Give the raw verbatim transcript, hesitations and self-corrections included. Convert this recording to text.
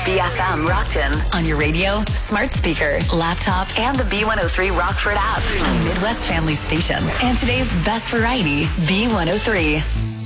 B F M Rockton on your radio, smart speaker, laptop, and the B one oh three Rockford app. A Midwest family station. And today's best variety, B one oh three.